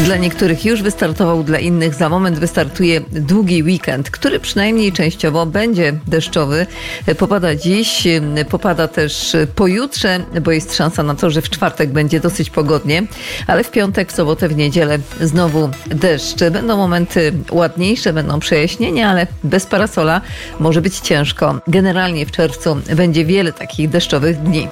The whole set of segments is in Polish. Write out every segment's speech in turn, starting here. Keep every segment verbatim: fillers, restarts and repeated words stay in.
Dla niektórych już wystartował, dla innych za moment wystartuje długi weekend, który przynajmniej częściowo będzie deszczowy. Popada dziś, popada też pojutrze, bo jest szansa na to, że w czwartek będzie dosyć pogodnie, ale w piątek, w sobotę, w niedzielę znowu deszcz. Będą momenty ładniejsze, będą przejaśnienia, ale bez parasola może być ciężko. Generalnie w czerwcu będzie wiele takich deszczowych dni.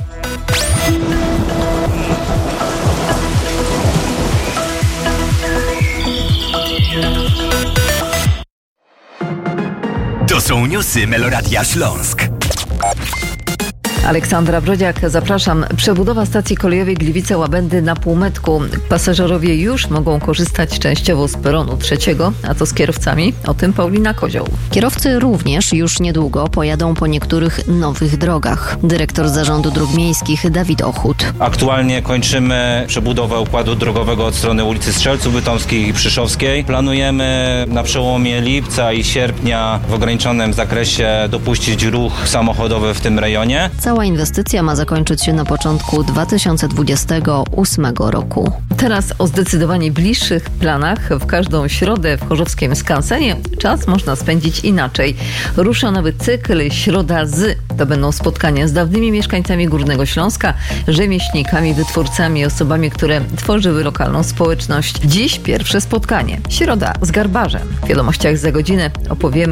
To są newsy Meloradia Śląsk. Aleksandra Brodziak, zapraszam. Przebudowa stacji kolejowej Gliwice-Łabędy na półmetku. Pasażerowie już mogą korzystać częściowo z peronu trzeciego, a to z kierowcami. O tym Paulina Kozioł. Kierowcy również już niedługo pojadą po niektórych nowych drogach. Dyrektor Zarządu Dróg Miejskich Dawid Ochut. Aktualnie kończymy przebudowę układu drogowego od strony ulicy Strzelców Bytomskich i Przyszowskiej. Planujemy na przełomie lipca i sierpnia w ograniczonym zakresie dopuścić ruch samochodowy w tym rejonie. Cała inwestycja ma zakończyć się na początku dwa tysiące dwudziestego ósmego roku. Teraz o zdecydowanie bliższych planach. W każdą środę w chorzowskim skansenie czas można spędzić inaczej. Rusza nowy cykl Środa z. To będą spotkania z dawnymi mieszkańcami Górnego Śląska, rzemieślnikami, wytwórcami, osobami, które tworzyły lokalną społeczność. Dziś pierwsze spotkanie. Środa z garbarzem. W wiadomościach za godzinę opowiemy